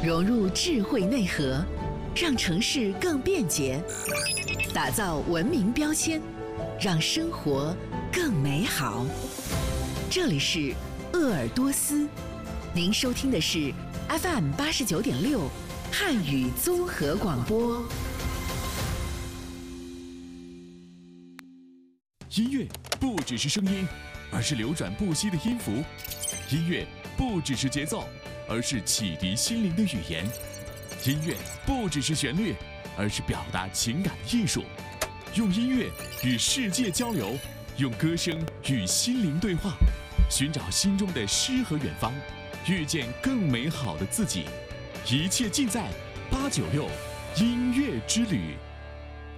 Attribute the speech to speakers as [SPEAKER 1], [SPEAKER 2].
[SPEAKER 1] 融入智慧内核，让城市更便捷，打造文明标签，让生活更美好。这里是鄂尔多斯，您收听的是 FM89.6汉语综合广播。
[SPEAKER 2] 音乐不只是声音，而是流转不息的音符；音乐不只是节奏，而是启迪心灵的语言；音乐不只是旋律，而是表达情感的艺术。用音乐与世界交流，用歌声与心灵对话，寻找心中的诗和远方，遇见更美好的自己。一切尽在896音乐之旅。